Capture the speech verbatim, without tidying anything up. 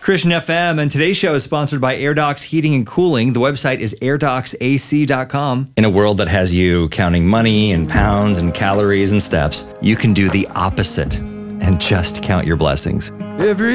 Christian F M, and today's show is sponsored by AirDocs Heating and Cooling. The website is air docs a c dot com. In a world that has you counting money and pounds and calories and steps, you can do the opposite and just count your blessings. Every